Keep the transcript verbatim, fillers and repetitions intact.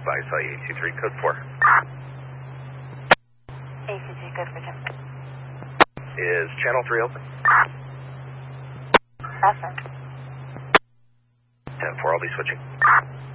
by Sally A C three, code four. A C three, good for Jim. Is channel three open? Awesome. ten four, I'll be switching.